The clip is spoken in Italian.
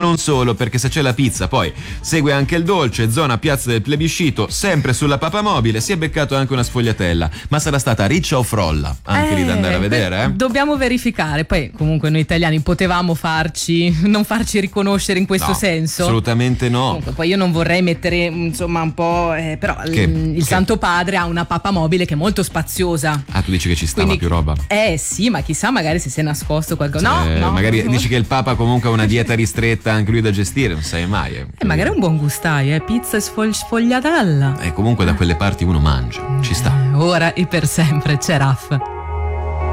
non solo, perché se c'è la pizza poi segue anche il dolce, zona Piazza del Plebiscito, sempre sulla papamobile. Si è beccato anche una sfogliatella, ma sarà stata riccia o frolla? Anche lì da andare a vedere, eh? Dobbiamo verificare. Poi comunque noi italiani potevamo non farci riconoscere in questo senso? Assolutamente no. Comunque, poi io non vorrei mettere insomma un po' però il Santo Padre ha una papamobile che è molto spaziosa. Ah, tu dici che ci stava più roba? Sì, ma chissà, magari se si è nascosto qualcosa. No, magari dici che il Papa comunque ha una dieta ristretta anche lui da gestire, non sai mai. Magari è un buon gustaio, pizza e sfogliatella. Comunque da quelle parti uno mangia, ci sta. Ora e per sempre c'è Raff.